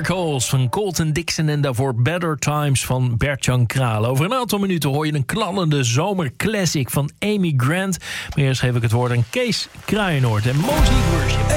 Miracles van Colton Dixon en daarvoor Better Times van Bert-Jan Kralen. Over een aantal minuten hoor je een knallende zomerclassic van Amy Grant. Maar eerst geef ik het woord aan Kees Kraaienoord en Mostly Worship.